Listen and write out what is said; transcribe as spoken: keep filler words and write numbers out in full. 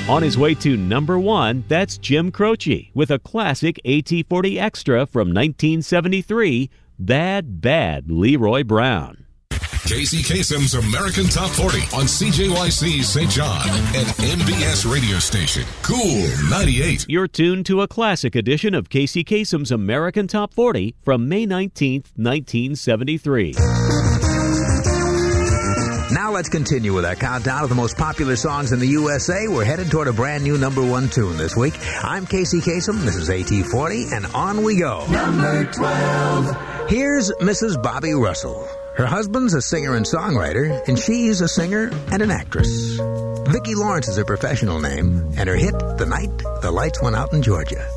On his way to number one, that's Jim Croce with a classic A T forty Extra from nineteen seventy-three, Bad, Bad Leroy Brown. Casey Kasem's American Top forty on C J Y C Saint John and M B S radio station, Cool ninety-eight. You're tuned to a classic edition of Casey Kasem's American Top forty from May nineteenth, nineteen seventy-three. Now let's continue with our countdown of the most popular songs in the U S A. We're headed toward a brand new number one tune this week. I'm Casey Kasem. This is A T forty, and on we go. Number twelve. Here's Missus Bobby Russell. Her husband's a singer and songwriter, and she's a singer and an actress. Vicki Lawrence is her professional name, and her hit, The Night the Lights Went Out in Georgia.